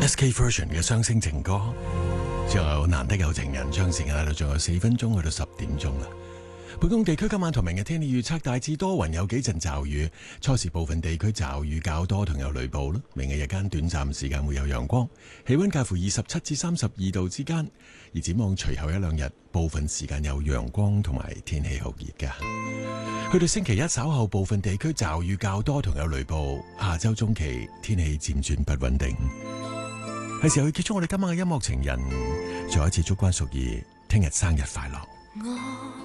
SK Version 嘅雙星情歌，仲有難得有情人，將時間喺度，仲有4分鐘去到10點鐘啦。本港地區今晚同明日天氣預測大致多雲，有幾陣驟雨，初時部分地區驟雨較多，同有雷暴啦。明日日間短暫時間會有陽光，氣溫介乎27至32度之間。而展望隨後一兩日，部分時間有陽光同埋天氣好熱㗎。去到星期一稍後，部分地區驟雨較多，同有雷暴。下周中期天氣漸轉不穩定。係時候去結束我哋今晚嘅音樂情人，再一次祝關淑怡聽日生日快樂。